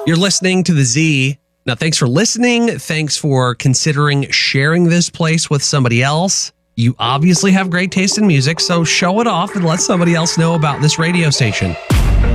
You're listening to The Z. Now, thanks for listening. Thanks for considering sharing this place with somebody else. You obviously have great taste in music, so show it off and let somebody else know about this radio station.